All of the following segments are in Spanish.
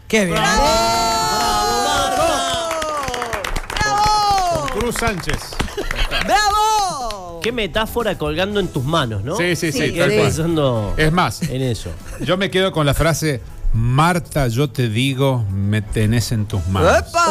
¡Qué bien! Con Cruz Sánchez. ¡Bravo! Qué metáfora colgando en tus manos, ¿no? Sí, Sí, tal Quedé cual. pensando Es más, en eso. yo me quedo con la frase: Marta, yo te digo, me tenés en tus manos.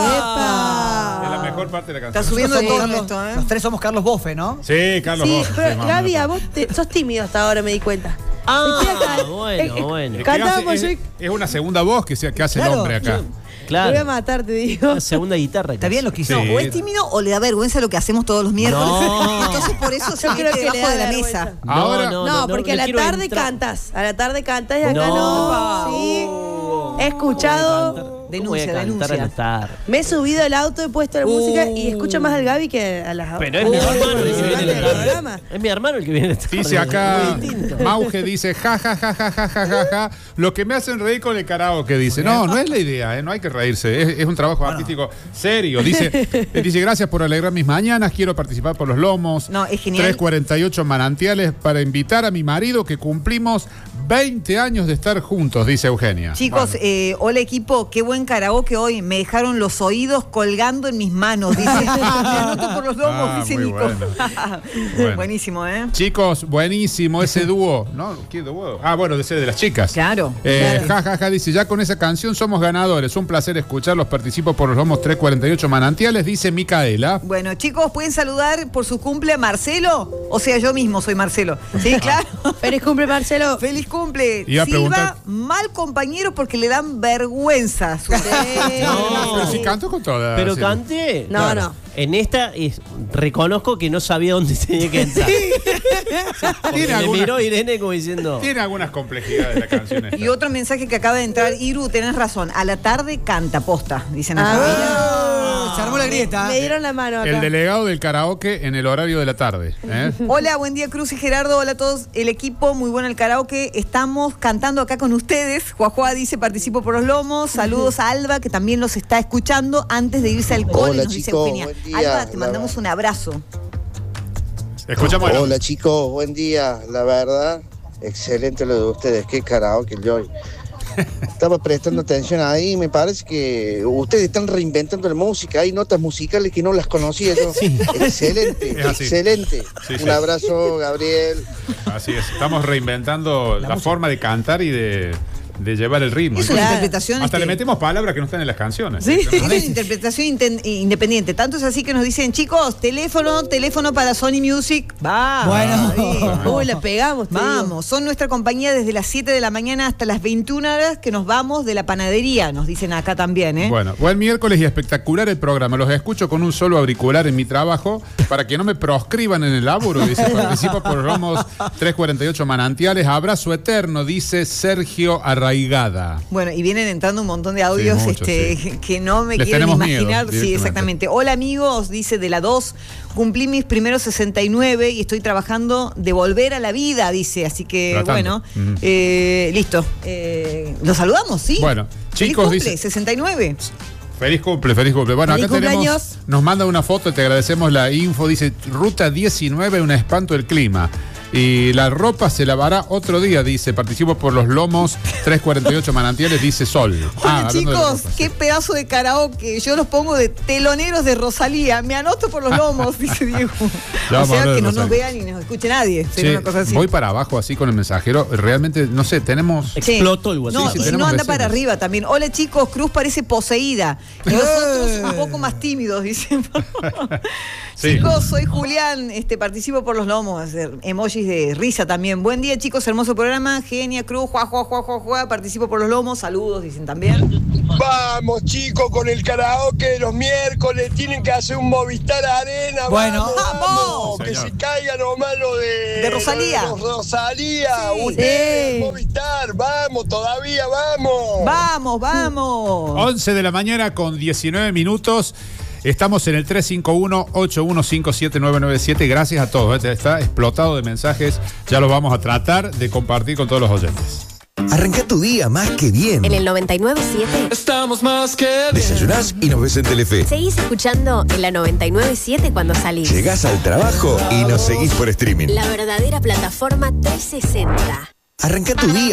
¡Epa! Es la mejor parte de la Está canción. subiendo Somos todo Carlos- esto, ¿eh? Los tres somos Carlos Bofe, ¿no? Sí, Carlos. Sí, vos, pero más o Gaby, menos. a vos sos tímido hasta ahora, me di cuenta. Ah, Te queda bueno. Es que Cantamos hace- es una segunda voz que hace el Claro, hombre acá. Te voy a Claro. matar, te digo. La segunda guitarra. Está bien lo que hizo. Sí. O es tímido o le da vergüenza lo que hacemos todos los miércoles. No. Entonces por eso se Yo creo mete que le debajo da de la vergüenza. mesa. Ahora- No, porque a le la quiero tarde entrar. cantas. A la tarde cantas y acá No. no. Sí. He escuchado. Denuncia, ¿Cómo voy a cantar denuncia. a la tarde? Me he subido al auto, he puesto la música y escucho más al Gaby que a las Pero es mi hermano el que viene en la del tarde. programa. Es mi hermano el que viene en la tarde. Dice acá, Muy distinto. Mauge dice, ja, ja, ja, ja, ja, ja, ja, ja. Lo que me hacen reír con el karaoke, dice. No, no es la idea, no hay que reírse. Es un trabajo artístico serio. Dice, gracias por alegrar mis mañanas, quiero participar por los lomos. No, es genial. 348 manantiales para invitar a mi marido que cumplimos 20 años de estar juntos, dice Eugenia. Chicos, Bueno. hola equipo, qué buen karaoke hoy. Me dejaron los oídos colgando en mis manos, dice. Me anoto por los lomos, dice muy Nico. Bueno. Buenísimo, ¿eh? Chicos, buenísimo ese dúo. ¿No? ¿Qué dúo? Ah, bueno, de las chicas. Claro. Ja, ja, ja, dice, ya con esa canción somos ganadores. Un placer escucharlos. Participo por los lomos 348 manantiales, dice Micaela. Bueno, chicos, ¿pueden saludar por su cumple a Marcelo? O sea, yo mismo soy Marcelo. Sí, claro. Feliz cumple, Marcelo. Feliz cumple. Iba a Silva, preguntar- mal compañero porque le dan vergüenza. Pero sí canto con todas. Pero sí. canté. No, no. En esta reconozco que no sabía dónde tenía que entrar. Porque Tiene me alguna- miró Irene como diciendo. Tiene algunas complejidades la canción esta. Y otro mensaje que acaba de entrar, Iru, tenés razón. A la tarde canta posta, dicen acá. Se armó la grieta. Me dieron la mano acá. El delegado del karaoke en el horario de la tarde. ¿eh? Hola, buen día Cruz y Gerardo, hola a todos, el equipo, muy bueno el karaoke, estamos cantando acá con ustedes, Juajua dice participo por los lomos, saludos a Alba que también los está escuchando antes de irse al cole, Hola, nos dice chicos, Eugenia. buen día. Alba, te mandamos un abrazo. Escuchamos. Hola chicos, buen día. La verdad, excelente lo de ustedes. Qué karaoke el hoy. Estaba prestando atención ahí y me parece que ustedes están reinventando la música. Hay notas musicales que no las conocía yo. Excelente, Es así. excelente. Sí, sí. Un abrazo, Gabriel. Así es. Estamos reinventando la forma de cantar y de llevar el ritmo. Es una Claro. interpretación. Hasta le este, metemos palabras que no están en las canciones. Sí, es una interpretación independiente. Tanto es así que nos dicen, chicos, teléfono para Sony Music. Va. Bueno. Uy, la pegamos, te digo. Vamos, son nuestra compañía desde las 7 de la mañana hasta las 21 horas que nos vamos de la panadería, nos dicen acá también, ¿eh? Bueno, buen miércoles y espectacular el programa. Los escucho con un solo auricular en mi trabajo para que no me proscriban en el laburo. Dice, participo por Romos 348 manantiales. Abrazo eterno, dice Sergio Arraigada. Bueno, y vienen entrando un montón de audios Sí, mucho, que no me Les quieren tenemos imaginar. miedo, Sí, directamente. exactamente. Hola amigos, dice de la 2, cumplí mis primeros 69 y estoy trabajando de volver a la vida, dice. Así que, Tratando. bueno, listo. Los saludamos, ¿sí? Bueno, Feliz chicos, cumple, dice- 69. Feliz cumple, feliz cumple. Bueno, Feliz acá tenemos, cumpleaños. nos manda una foto, te agradecemos la info, dice Ruta 19, un espanto del clima. Y la ropa se lavará otro día, dice, participo por los lomos 348 manantiales, dice Sol. Oye, hablando de chicos, ropa, sí. qué pedazo de karaoke. Yo los pongo de teloneros de Rosalía. Me anoto por los lomos, dice Diego. Ya O vamos a sea, hablar de que no nos Rosalía. vean y nos escuche nadie. Sería Che, una cosa así. voy para abajo así con el mensajero. Realmente, no sé, tenemos... Sí. Explotó el WhatsApp. No, Sí, y tenemos no anda vecinos. para arriba también. Hola chicos, Cruz parece poseída. Y nosotros un poco más tímidos, dicen. Sí. Chicos, soy Julián, participo por los lomos. Hacer emojis de risa también. Buen día, chicos, hermoso programa. Genia, Cruz, juá, participo por los lomos. Saludos, dicen también. Vamos chicos con el karaoke de los miércoles, tienen que hacer un Movistar Arena. Bueno. ¡Vamos! Que Señor. se caiga nomás lo de... De Rosalía. lo de Rosalía, Sí. ustedes, Sí. Movistar, vamos, todavía vamos. Vamos, vamos. 11 de la mañana con 19 minutos. Estamos en el 351-8157-997. Gracias a todos. Está explotado de mensajes. Ya los vamos a tratar de compartir con todos los oyentes. Arranca tu día más que bien. En el 99.7 Estamos más que bien. Desayunás y nos ves en Telefe. seguís escuchando en la 99.7 cuando salís. Llegás al trabajo y nos seguís por streaming. La verdadera plataforma 360. Arranca tu día